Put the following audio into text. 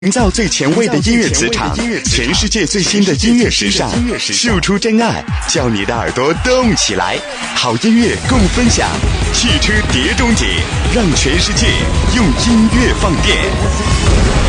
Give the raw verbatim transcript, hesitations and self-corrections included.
营造最前卫的音乐磁场，全世界最新的音乐时尚，秀出真爱，叫你的耳朵动起来。好音乐共分享，汽车碟中谍，让全世界用音乐放电。